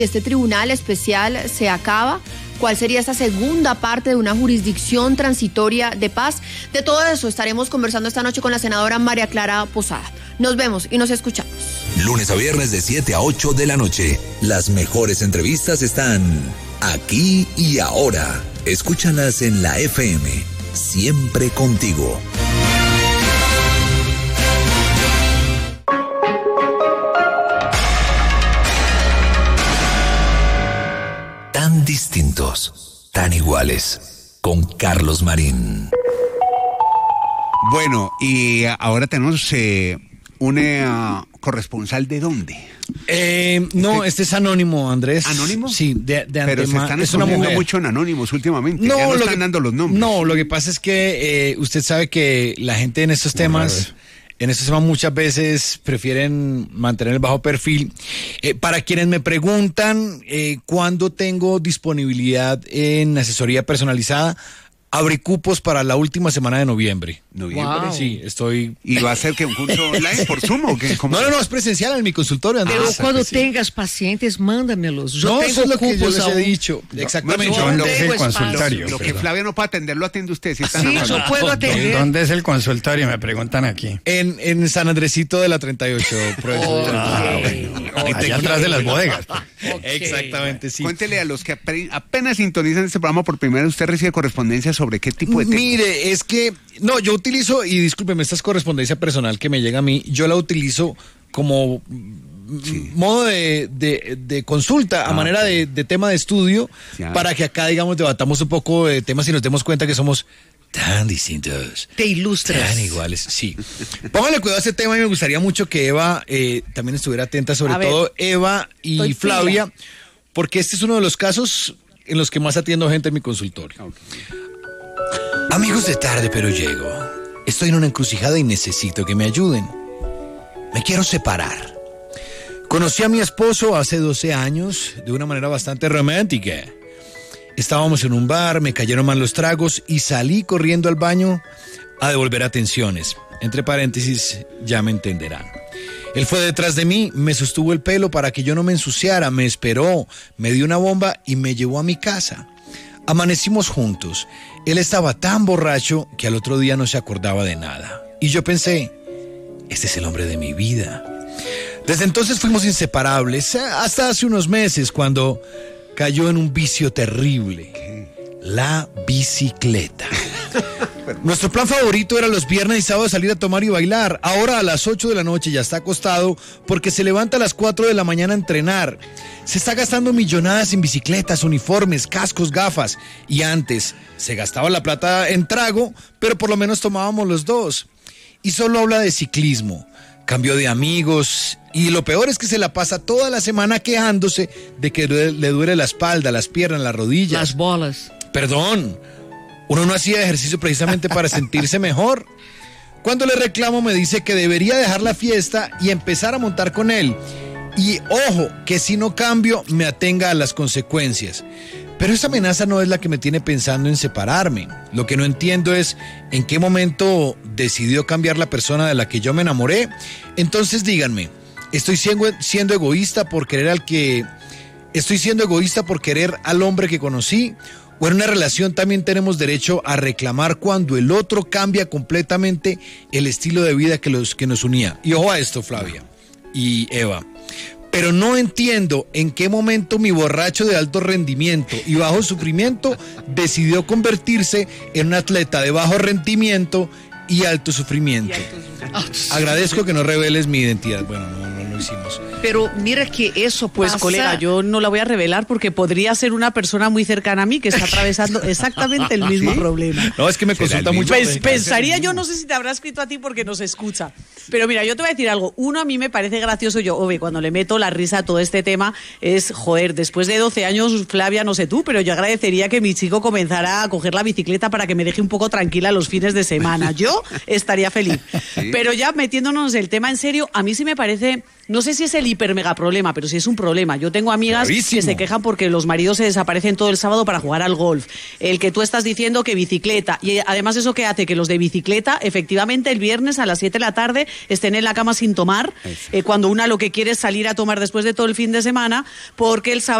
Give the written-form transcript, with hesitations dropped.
Este tribunal especial se acaba. ¿Cuál sería esta segunda parte de una jurisdicción transitoria de paz? De todo eso estaremos conversando esta noche con la senadora María Clara Posada. Nos vemos y nos escuchamos. Lunes a viernes de 7 a 8 de la noche. Las mejores entrevistas están aquí y ahora. Escúchalas en la FM. Siempre contigo. Tan distintos, tan iguales, con Carlos Marín. Bueno, y ahora tenemos una corresponsal de dónde. No, este es anónimo, Andrés. ¿Anónimo? Sí, de Pero se están escondiendo mucho en anónimos últimamente. No, ya no están dando los nombres. No, lo que pasa es que usted sabe que la gente en estos temas... En estos temas muchas veces prefieren mantener el bajo perfil. Para quienes me preguntan cuándo tengo disponibilidad en asesoría personalizada, abrí cupos para la última semana de noviembre. ¿Noviembre? Wow. Sí, estoy... ¿Y va a ser que un curso online por Zoom o qué? No, es presencial en mi consultorio. Pero cuando tengas pacientes, mándamelos. Yo tengo eso es lo que yo cupos les he aún. dicho. Exactamente. yo ¿Dónde no es tengo el consultorio? Lo que Flavia no puede atender, lo atiende usted. Si está Sí, yo puedo atender. ¿Dónde es el consultorio? Me preguntan aquí. En San Andresito de la 38, profesor. Allá atrás de las bodegas. Exactamente, sí. Cuéntele a los que apenas sintonizan este programa por primera vez, ¿usted recibe correspondencia sobre qué tipo de temas? Mire, es que, no, yo utilizo, y discúlpeme, esta es correspondencia personal que me llega a mí, yo la utilizo como modo de consulta, a manera de tema de estudio, para que acá, digamos, debatamos un poco de temas y nos demos cuenta que somos tan distintos. Te ilustras. Tan iguales, sí. Póngale cuidado a ese tema y me gustaría mucho que Eva también estuviera atenta, sobre todo Eva y Flavia, porque este es uno de los casos en los que más atiendo gente en mi consultorio. Okay. Amigos de tarde, pero llego. Estoy en una encrucijada y necesito que me ayuden. Me quiero separar. Conocí a mi esposo hace 12 años de una manera bastante romántica. Estábamos en un bar, me cayeron mal los tragos y salí corriendo al baño a devolver atenciones. Entre paréntesis, ya me entenderán. Él fue detrás de mí, me sostuvo el pelo para que yo no me ensuciara, me esperó, me dio una bomba y me llevó a mi casa. Amanecimos juntos. Él estaba tan borracho que al otro día no se acordaba de nada. Y yo pensé, este es el hombre de mi vida. Desde entonces fuimos inseparables, hasta hace unos meses cuando cayó en un vicio terrible, la bicicleta. Nuestro plan favorito era los viernes y sábados salir a tomar y bailar. Ahora a las 8 de la noche ya está acostado porque se levanta a las 4 de la mañana a entrenar. Se está gastando millonadas en bicicletas, uniformes, cascos, gafas. Y antes se gastaba la plata en trago, pero por lo menos tomábamos los dos. Y solo habla de ciclismo. Cambió de amigos y lo peor es que se la pasa toda la semana quejándose de que le duele la espalda, las piernas, las rodillas. Las bolas. Perdón, uno no hacía ejercicio precisamente para sentirse mejor. Cuando le reclamo me dice que debería dejar la fiesta y empezar a montar con él. Y ojo, que si no cambio me atenga a las consecuencias. Pero esa amenaza no es la que me tiene pensando en separarme. Lo que no entiendo es en qué momento decidió cambiar la persona de la que yo me enamoré. Entonces díganme, ¿estoy siendo egoísta por querer al hombre que conocí? ¿O en una relación también tenemos derecho a reclamar cuando el otro cambia completamente el estilo de vida que nos unía? Y ojo a esto, Flavia y Eva. Pero no entiendo en qué momento mi borracho de alto rendimiento y bajo sufrimiento decidió convertirse en un atleta de bajo rendimiento y alto sufrimiento. Agradezco que no reveles mi identidad. Bueno, no lo hicimos. Pero mira que eso pues pasa... colega, yo no la voy a revelar porque podría ser una persona muy cercana a mí que está atravesando exactamente el mismo problema. No, es que me consulta mucho. Pensaría yo, no sé si te habrá escrito a ti porque nos escucha. Pero mira, yo te voy a decir algo. Uno, a mí me parece gracioso, cuando le meto la risa a todo este tema, es, después de 12 años, Flavia, no sé tú, pero yo agradecería que mi chico comenzara a coger la bicicleta para que me deje un poco tranquila los fines de semana. Yo estaría feliz. ¿Sí? Pero ya metiéndonos el tema en serio, a mí sí me parece no sé si es el hiper mega problema, pero sí es un problema. Yo tengo amigas que se quejan porque los maridos se desaparecen todo el sábado para jugar al golf. El que tú estás diciendo que bicicleta. Y además eso que hace que los de bicicleta, efectivamente, el viernes a las 7 de la tarde estén en la cama sin tomar, cuando una lo que quiere es salir a tomar después de todo el fin de semana, porque el sábado